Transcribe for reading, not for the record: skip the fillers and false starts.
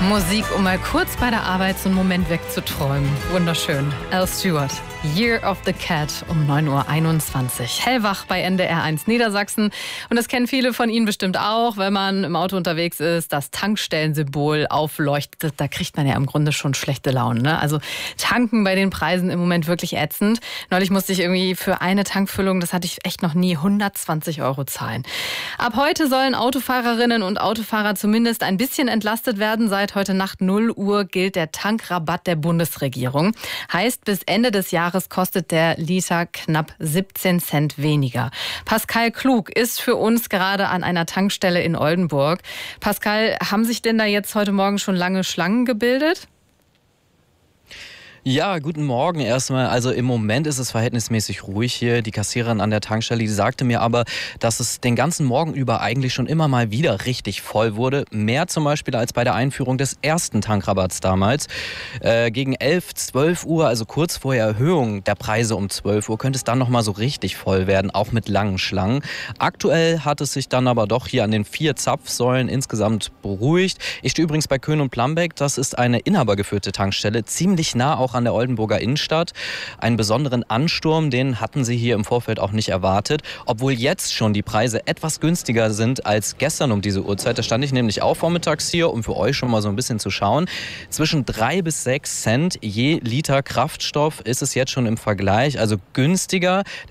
Musik, um mal kurz bei der Arbeit so einen Moment wegzuträumen. Wunderschön. Al Stewart, Year of the Cat um 9:21 Uhr. Hellwach bei NDR1 Niedersachsen. Und das kennen viele von Ihnen bestimmt auch, wenn man im Auto unterwegs ist, das Tankstellensymbol aufleuchtet. Da kriegt man ja im Grunde schon schlechte Laune, ne? Also tanken bei den Preisen im Moment wirklich ätzend. Neulich musste ich irgendwie für eine Tankfüllung, das hatte ich echt noch nie, 120 € zahlen. Ab heute sollen Autofahrerinnen und Autofahrer zumindest ein bisschen entlastet werden. Seit heute Nacht 0 Uhr gilt der Tankrabatt der Bundesregierung. Heißt, bis Ende des Jahres kostet der Liter knapp 17 Cent weniger. Pascal Klug ist für uns gerade an einer Tankstelle in Oldenburg. Pascal, haben sich denn da jetzt heute Morgen schon lange Schlangen gebildet? Ja, guten Morgen erstmal. Also im Moment ist es verhältnismäßig ruhig hier. Die Kassiererin an der Tankstelle, die sagte mir aber, dass es den ganzen Morgen über eigentlich schon immer mal wieder richtig voll wurde. Mehr zum Beispiel als bei der Einführung des ersten Tankrabatts damals. Gegen 11, 12 Uhr, also kurz vor der Erhöhung der Preise um 12 Uhr, könnte es dann nochmal so richtig voll werden, auch mit langen Schlangen. Aktuell hat es sich dann aber doch hier an den 4 Zapfsäulen insgesamt beruhigt. Ich stehe übrigens bei Köhn und Plambeck. Das ist eine inhabergeführte Tankstelle, ziemlich nah auch an der Oldenburger Innenstadt. Einen besonderen Ansturm, den hatten sie hier im Vorfeld auch nicht erwartet. Obwohl jetzt schon die Preise etwas günstiger sind als gestern um diese Uhrzeit. Da stand ich nämlich auch vormittags hier, um für euch schon mal so ein bisschen zu schauen. Zwischen 3 bis 6 Cent je Liter Kraftstoff ist es jetzt schon im Vergleich. Also günstiger.